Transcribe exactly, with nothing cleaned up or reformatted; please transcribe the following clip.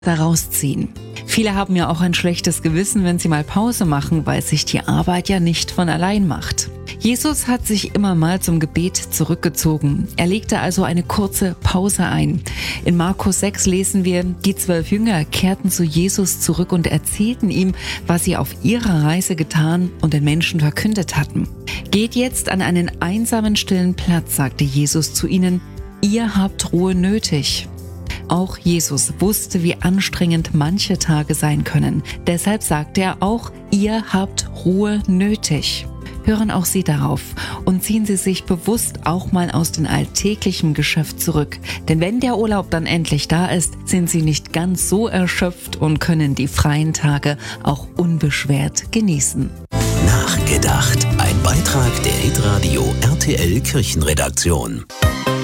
daraus ziehen. Viele haben ja auch ein schlechtes Gewissen, wenn sie mal Pause machen, weil sich die Arbeit ja nicht von allein macht. Jesus hat sich immer mal zum Gebet zurückgezogen. Er legte also eine kurze Pause ein. In Markus sechs lesen wir, die zwölf Jünger kehrten zu Jesus zurück und erzählten ihm, was sie auf ihrer Reise getan und den Menschen verkündet hatten. Geht jetzt an einen einsamen, stillen Platz, sagte Jesus zu ihnen, ihr habt Ruhe nötig. Auch Jesus wusste, wie anstrengend manche Tage sein können. Deshalb sagte er auch, ihr habt Ruhe nötig. Hören auch Sie darauf und ziehen Sie sich bewusst auch mal aus dem alltäglichen Geschäft zurück. Denn wenn der Urlaub dann endlich da ist, sind Sie nicht ganz so erschöpft und können die freien Tage auch unbeschwert genießen. Nachgedacht. Ein Beitrag der Hitradio R T L Kirchenredaktion.